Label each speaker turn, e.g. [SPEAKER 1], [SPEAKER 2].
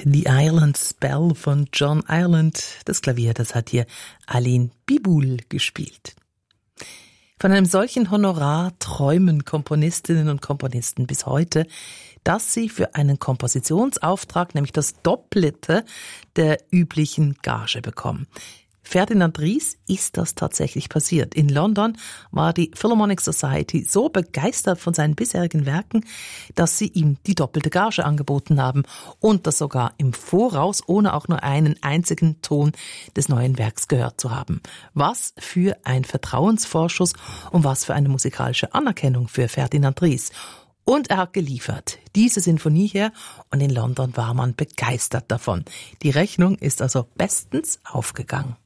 [SPEAKER 1] The Ireland Spell von John Ireland. Das Klavier, das hat hier Aline Biboul gespielt. Von einem solchen Honorar träumen Komponistinnen und Komponisten bis heute, dass sie für einen Kompositionsauftrag nämlich das Doppelte der üblichen Gage bekommen. Ferdinand Ries ist das tatsächlich passiert. In London war die Philharmonic Society so begeistert von seinen bisherigen Werken, dass sie ihm die doppelte Gage angeboten haben und das sogar im Voraus, ohne auch nur einen einzigen Ton des neuen Werks gehört zu haben. Was für ein Vertrauensvorschuss und was für eine musikalische Anerkennung für Ferdinand Ries. Und er hat geliefert, diese Sinfonie hier, und in London war man begeistert davon. Die Rechnung ist also bestens aufgegangen.